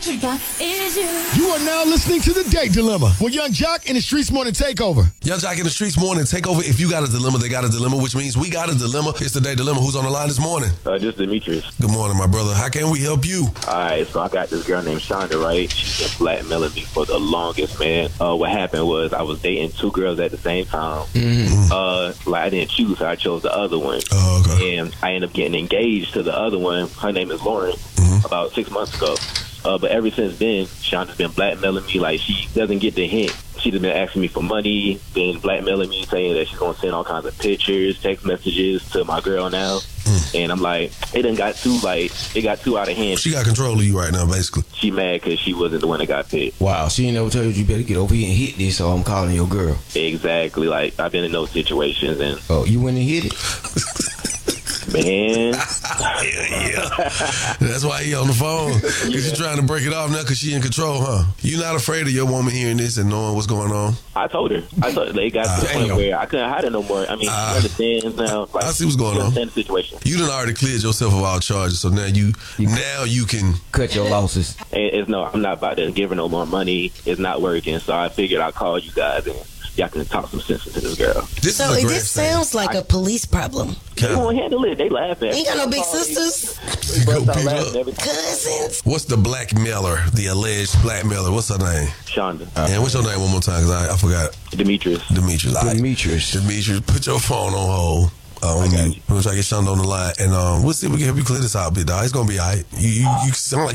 You are now listening to The Date Dilemma with Young Jock and the Streets Morning Takeover. Young Jock in the Streets Morning Takeover. If you got a dilemma, they got a dilemma, which means we got a dilemma. It's The Date Dilemma. Who's on the line this morning? Just Demetrius. Good morning, my brother. How can we help you? All right, so I got this girl named Shonda, right? She's been blackmailing me for the longest, man. What happened was I was dating two girls at the same time. I didn't choose her. I chose the other one. Oh, okay. And I ended up getting engaged to the other one. Her name is Lauren, about 6 months ago. But ever since then, Shonda's been blackmailing me. Like, she doesn't get the hint. She's been asking me for money, been blackmailing me, saying that she's going to send all kinds of pictures, text messages to my girl now. And I'm like, it got too out of hand. She got control of you right now, basically. She mad because she wasn't the one that got picked. Wow, she ain't never told you better get over here and hit this, so I'm calling your girl. Exactly. Like, I've been in those situations. And oh, you went and hit it? Man. Yeah. That's why he on the phone. Because you're trying to break it off now because she in control, huh? You not afraid of your woman hearing this and knowing what's going on? I told her. They got to the point where I couldn't hide it no more. I mean, she understands now. Like, I see what's going on. Understand the situation. You done already cleared yourself of all charges, so now you can cut your losses. I'm not about to give her no more money. It's not working, so I figured I'd call you guys and y'all can talk some sense into this girl. This sounds like a police problem. They won't handle it. They laugh at it. Ain't got no big sisters. Cousins. What's the blackmailer, the alleged blackmailer? What's her name? Shonda. And what's your name one more time? Because I forgot. Demetrius. Demetrius, put your phone on hold. We'll try to get Shonda on the line, and we'll see if we can help you clear this out, big dog. It's gonna be all right. You sound like